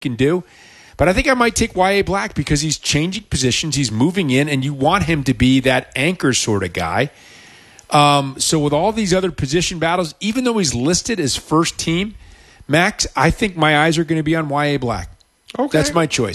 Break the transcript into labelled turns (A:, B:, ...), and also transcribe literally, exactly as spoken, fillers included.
A: can do. But I think I might take Y A Black because he's changing positions. He's moving in, and you want him to be that anchor sort of guy. Um, so with all these other position battles, even though he's listed as first team, Max, I think my eyes are going to be on Y A Black. Okay. That's my choice.